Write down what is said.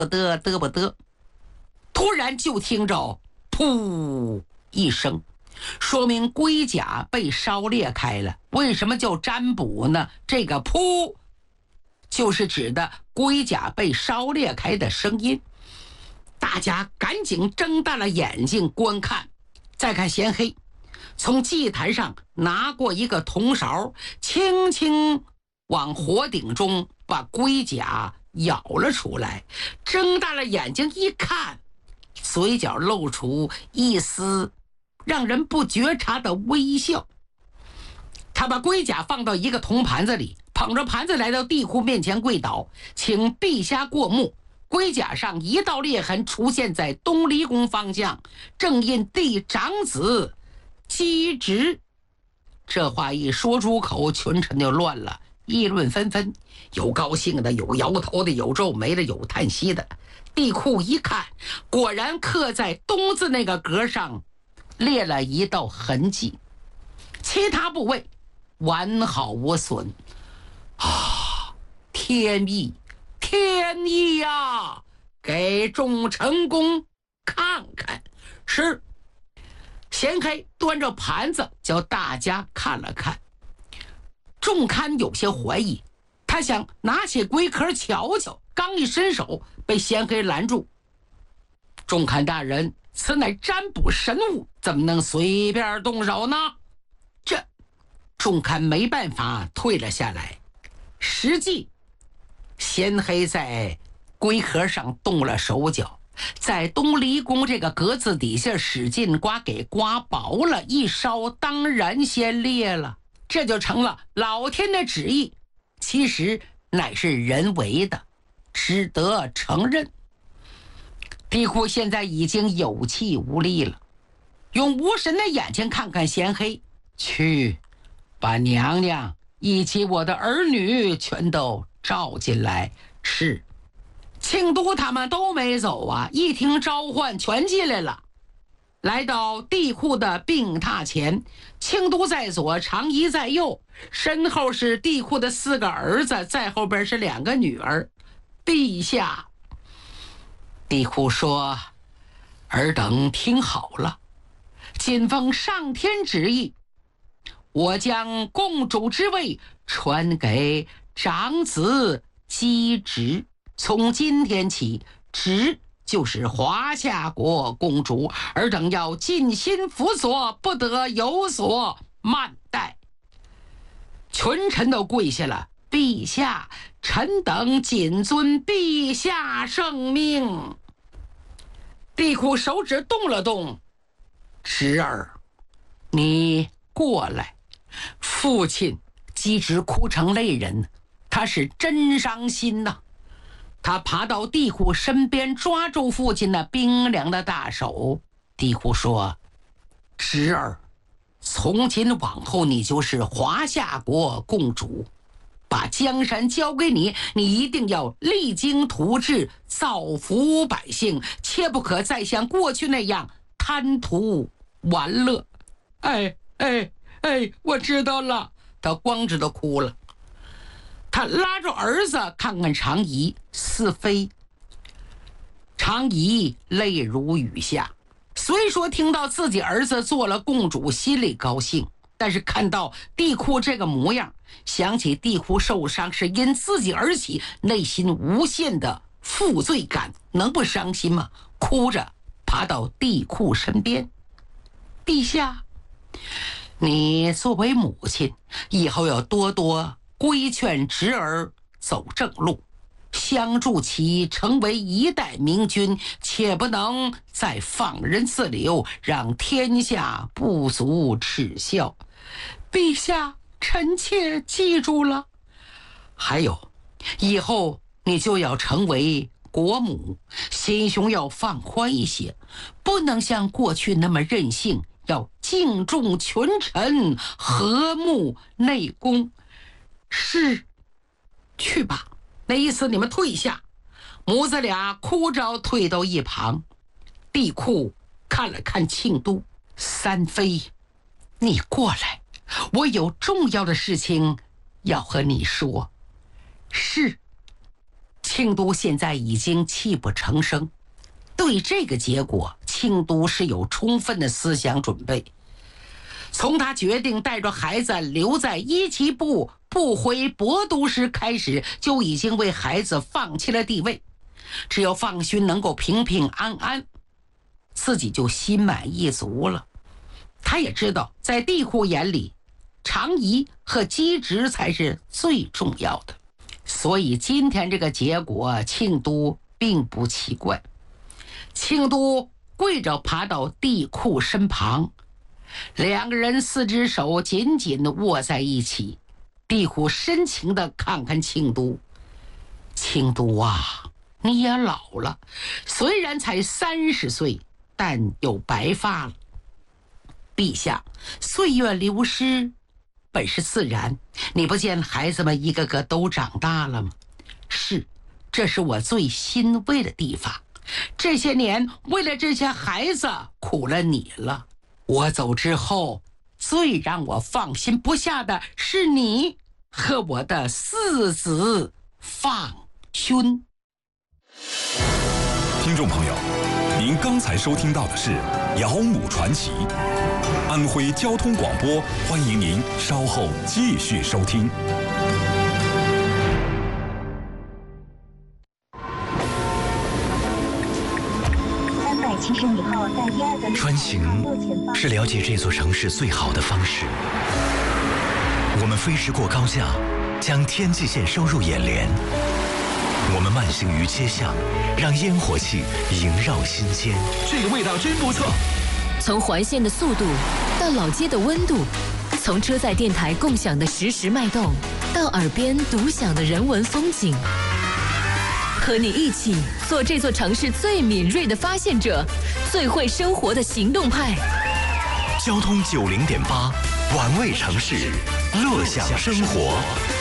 嘚不嘚，突然就听着噗一声，说明龟甲被烧裂开了。为什么叫占卜呢？这个噗就是指的龟甲被烧裂开的声音。大家赶紧睁大了眼睛观看。再看贤黑从祭坛上拿过一个铜勺，轻轻往火鼎中把龟甲舀了出来，睁大了眼睛一看，嘴角露出一丝让人不觉察的微笑。他把龟甲放到一个铜盘子里，捧着盘子来到地库面前跪倒，请陛下过目。龟甲上一道裂痕出现在东离宫方向，正因帝长子姬直。这话一说出口，群臣就乱了，议论纷纷，有高兴的，有摇头的，有皱眉的，有叹息的。地库一看，果然刻在东字那个格上裂了一道痕迹，其他部位完好无损。天意，天意呀！给众臣公看看。是。贤黑端着盘子叫大家看了看。仲堪有些怀疑，他想拿起龟壳瞧瞧，刚一伸手被贤黑拦住。仲堪大人，此乃占卜神物，怎么能随便动手呢？这仲堪没办法退了下来。实际贤黑在龟壳上动了手脚，在东离宫这个格子底下使劲刮，给刮薄了，一烧当然先裂了，这就成了老天的旨意，其实乃是人为的，只得承认。地库现在已经有气无力了，用无神的眼睛看看贤黑，去把娘娘以及我的儿女全都召进来。是。庆都他们都没走啊，一听召唤全进来了。来到地库的病榻前，庆都在左，长仪在右，身后是地库的4个儿子，在后边是2个女儿。陛下，地库说，尔等听好了，谨奉上天旨意，我将共主之位传给长子姬直，从今天起，直就是华夏国公主，尔等要尽心辅佐，不得有所慢待。群臣都跪下了，陛下，臣等谨遵陛下圣命。地库手指动了动，侄儿，你过来。父亲姬直哭成泪人，他是真伤心呐。他爬到地库身边，抓住父亲那冰凉的大手。地库说，侄儿，从今往后你就是华夏国公主，把江山交给你，你一定要励精图治，造福百姓，切不可再像过去那样贪图玩乐。我知道了。他光知道哭了。他拉着儿子看看长仪，似非。长仪泪如雨下，虽说听到自己儿子做了公主，心里高兴，但是看到地库这个模样，想起地库受伤是因自己而起，内心无限的负罪感，能不伤心吗？哭着爬到地库身边。陛下，你作为母亲，以后要多多规劝侄儿走正路，相助其成为一代明君，切不能再放任自流，让天下不足耻笑。陛下，臣妾记住了。还有，以后你就要成为国母，心胸要放宽一些，不能像过去那么任性，要敬重群臣，和睦内宫。是。去吧。那意思你们退下。母子俩哭着退到一旁。地库看了看庆都，三妃，你过来，我有重要的事情要和你说。是。 庆都现在已经泣不成声，对这个结果，庆都是有充分的思想准备。从他决定带着孩子留在一旗部不回博都时开始，就已经为孩子放弃了地位。只有放勋能够平平安安，自己就心满意足了。他也知道，在帝喾眼里，长仪和机直才是最重要的。所以今天这个结果，庆都并不奇怪。庆都跪着爬到帝喾身旁，两个人四只手紧紧地握在一起。帝喾深情地看看庆都：“庆都啊，你也老了，虽然才30岁，但有白发了。陛下，岁月流失本是自然，你不见孩子们一个个都长大了吗？是，这是我最欣慰的地方。这些年为了这些孩子苦了你了。我走之后，最让我放心不下的是你和我的4子放勋。” 听众朋友，您刚才收听到的是《姚母传奇》，安徽交通广播，欢迎您稍后继续收听。 穿行是了解这座城市最好的方式。我们飞驰过高架，将天际线收入眼帘。我们慢行于街巷，让烟火气萦绕心间。 这个味道真不错。 从环线的速度到老街的温度，从车载电台共享的实时脉动，到耳边独享的人文风景。和你一起做这座城市最敏锐的发现者，最会生活的行动派。 交通90.8，玩味城市，乐享生活。